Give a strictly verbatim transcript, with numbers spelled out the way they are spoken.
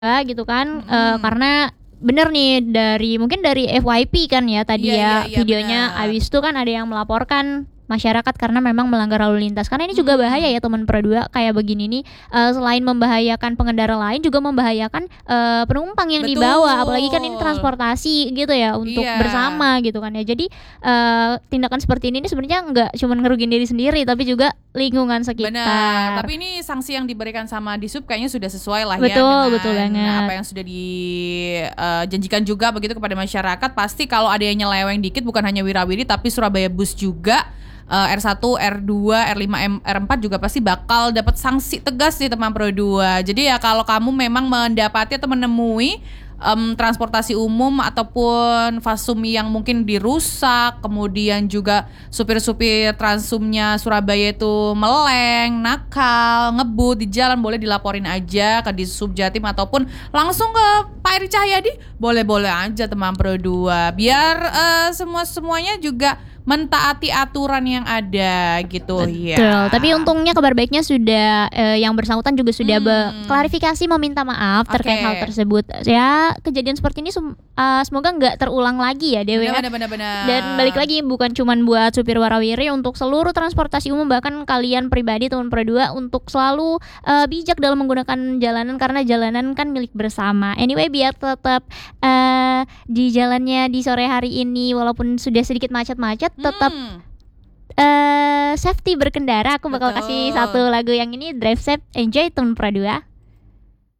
gitu kan, eee, Mhm. karena bener nih dari mungkin dari F-Y-P kan ya tadi Iya iya ya iya, videonya, bener. habis itu kan ada yang melaporkan masyarakat karena memang melanggar lalu lintas. Karena ini juga bahaya Mhm. ya teman Pro dua kayak begini nih, eee, selain membahayakan pengendara lain juga membahayakan, eee, penumpang yang dibawa, apalagi kan ini Betul. transportasi gitu ya untuk Iya. bersama gitu kan ya. Jadi, eee, tindakan seperti ini nih sebenarnya nggak cuman ngerugiin diri sendiri tapi juga lingkungan Bener, sekitar. tapi ini sanksi yang diberikan sama Dishub kayaknya sudah sesuai lah ya Betul betul dengan banget. apa yang sudah di eee, janjikan juga begitu kepada masyarakat. Pasti kalau ada yang nyeleweng dikit bukan hanya Wirawiri tapi Surabaya Bus juga, eee, R satu, R dua, R lima, M R empat juga pasti bakal dapat sanksi tegas nih teman Pro dua. Jadi ya kalau kamu memang mendapati atau menemui, mmm, transportasi umum ataupun Fasum yang mungkin dirusak, kemudian juga supir-supir Transumnya Surabaya itu meleng, nakal, ngebut di jalan, boleh dilaporin aja ke Dishub Jatim ataupun langsung ke Pak Eri Cahyadi, boleh-boleh aja teman Pro dua. Biar, eee, semua-semuanya juga mentaati aturan yang ada gitu Betul, ya. tapi untungnya kabar baiknya sudah, eee, yang bersangkutan juga sudah be Mmm. klarifikasi meminta maaf terkait hal Oke. tersebut. Ya kejadian seperti ini sum eee, semoga nggak terulang lagi ya Dew Bener ya. bener bener Dan balik bener. lagi bukan cuman buat supir warawiri, untuk seluruh transportasi umum bahkan kalian pribadi teman Pro dua untuk selalu, eee, bijak dalam menggunakan jalanan karena jalanan kan milik bersama. Anyway biar tetap, eee, di jalannya di sore hari ini walaupun sudah sedikit macet-macet tetap, Mmm. eee, safety berkendara aku bakal kasih Betul. satu lagu yang ini Drive Safe Enjoy teman Pro dua.